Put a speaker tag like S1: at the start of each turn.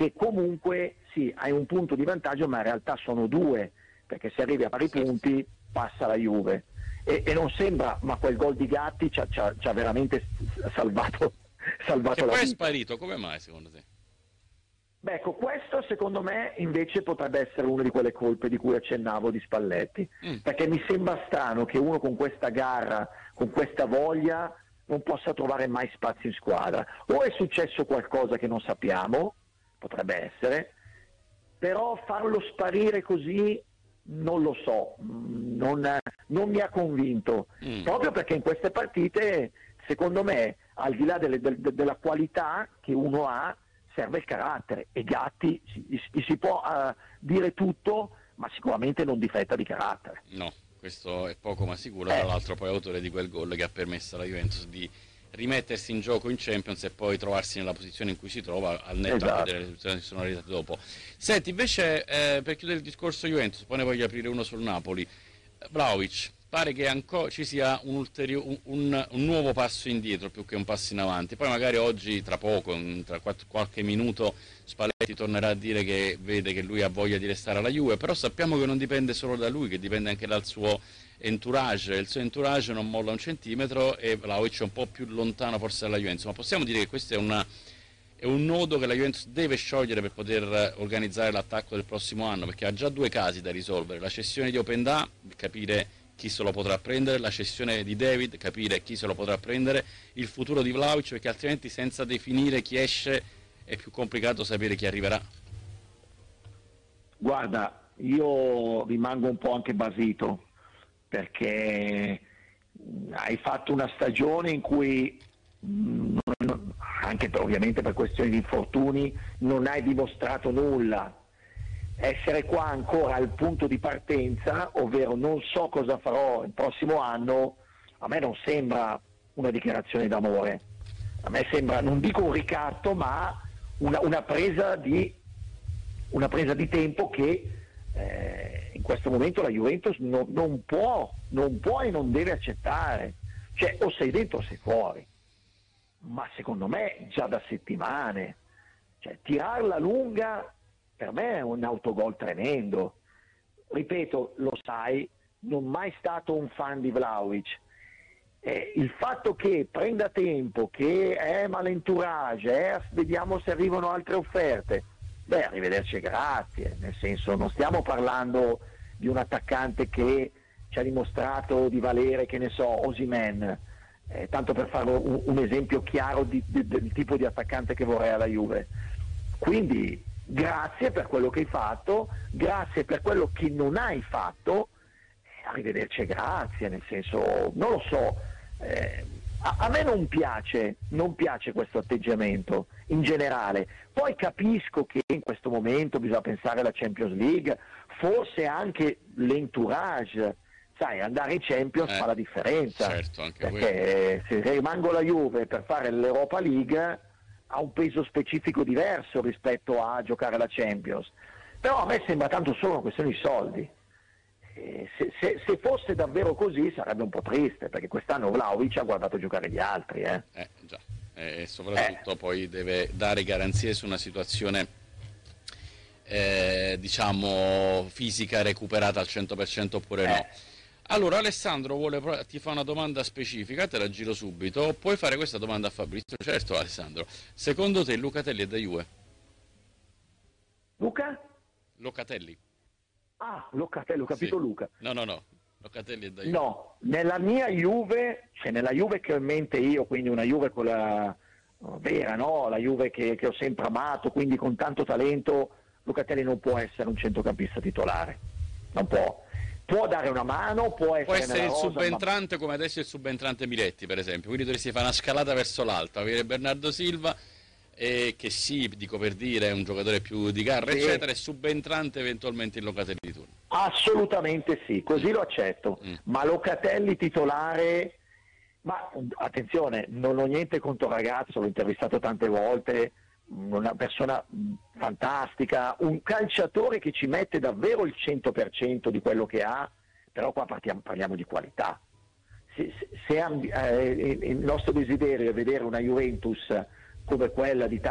S1: che comunque sì, hai un punto di vantaggio, ma in realtà sono due, perché se arrivi a pari punti passa la Juve. E non sembra, ma quel gol di Gatti ci ha veramente salvato
S2: Che
S1: la
S2: poi è
S1: vita.
S2: sparito, come mai secondo te?
S1: Beh, ecco, questo secondo me invece potrebbe essere una di quelle colpe di cui accennavo di Spalletti, perché mi sembra strano che uno con questa garra, con questa voglia, non possa trovare mai spazio in squadra. O è successo qualcosa che non sappiamo, potrebbe essere, però farlo sparire così non lo so, non mi ha convinto, proprio perché in queste partite, secondo me, al di là della qualità che uno ha, serve il carattere, e Gatti gli si può dire tutto, ma sicuramente non difetta di carattere.
S2: No, questo è poco ma sicuro, tra l'altro poi autore di quel gol che ha permesso alla Juventus di rimettersi in gioco in Champions e poi trovarsi nella posizione in cui si trova, al netto anche delle risultati che sono arrivate dopo. Senti, invece per chiudere il discorso Juventus, poi ne voglio aprire uno sul Napoli. Vlahovic, pare che ancora ci sia un nuovo passo indietro più che un passo in avanti. Poi magari oggi, tra poco, tra qualche minuto, Spalletti tornerà a dire che vede che lui ha voglia di restare alla Juve, però sappiamo che non dipende solo da lui, che dipende anche dal suo entourage. Il suo entourage non molla un centimetro e Vlahovic è un po' più lontano forse dalla Juventus, ma possiamo dire che questo è un nodo che la Juventus deve sciogliere per poter organizzare l'attacco del prossimo anno, perché ha già due casi da risolvere: la cessione di Openda, capire chi se lo potrà prendere, la cessione di David, capire chi se lo potrà prendere, il futuro di Vlahovic, perché altrimenti senza definire chi esce è più complicato sapere chi arriverà.
S1: Guarda, io rimango un po' anche basito, perché hai fatto una stagione in cui anche ovviamente per questioni di infortuni non hai dimostrato nulla. Essere qua ancora al punto di partenza, ovvero non so cosa farò il prossimo anno, a me non sembra una dichiarazione d'amore, a me sembra, non dico un ricatto, ma una presa di tempo che in questo momento la Juventus non può e non deve accettare. Cioè, o sei dentro o sei fuori, ma secondo me già da settimane, cioè, tirarla lunga per me è un autogol tremendo. Ripeto, lo sai, non mai stato un fan di Vlahovic. Il fatto che prenda tempo, che è malentourage, vediamo se arrivano altre offerte, beh, arrivederci e grazie, nel senso, non stiamo parlando di un attaccante che ci ha dimostrato di valere, che ne so, Osimhen, tanto per fare un esempio chiaro del tipo di attaccante che vorrei alla Juve. Quindi grazie per quello che hai fatto, grazie per quello che non hai fatto, arrivederci e grazie, nel senso, non lo so, a me non piace questo atteggiamento in generale. Poi capisco che in questo momento bisogna pensare alla Champions League, forse anche l'entourage, sai, andare in Champions fa la differenza,
S2: Certo, anche
S1: perché se rimango la Juve per fare l'Europa League ha un peso specifico diverso rispetto a giocare la Champions, però a me sembra tanto solo una questione di soldi. Se fosse davvero così sarebbe un po' triste, perché quest'anno Vlahovic ha guardato giocare gli altri.
S2: Già. E soprattutto poi deve dare garanzie su una situazione diciamo fisica recuperata al 100% oppure no. Allora Alessandro ti fa una domanda specifica, te la giro subito. Puoi fare questa domanda a Fabrizio? Certo, Alessandro. Secondo te Locatelli è da Juve? Locatelli.
S1: Ah, Locatelli, ho capito, sì. Luca.
S2: No, Locatelli è da Juve.
S1: No, nella mia Juve, cioè nella Juve che ho in mente io, quindi una Juve quella vera, no? La Juve che ho sempre amato, quindi con tanto talento, Locatelli non può essere un centrocampista titolare. Non può. Può dare una mano, può essere
S2: il subentrante, come adesso è il subentrante Miretti, per esempio. Quindi dovresti fare una scalata verso l'alto, avere Bernardo Silva, che sì, dico per dire, è un giocatore più di garra, eccetera, e subentrante eventualmente il Locatelli di turno.
S1: Assolutamente sì, così lo accetto. Ma Locatelli titolare, ma attenzione, non ho niente contro il ragazzo, l'ho intervistato tante volte, una persona fantastica, un calciatore che ci mette davvero il 100% di quello che ha, però qua parliamo di qualità. Se il nostro desiderio è vedere una Juventus come quella di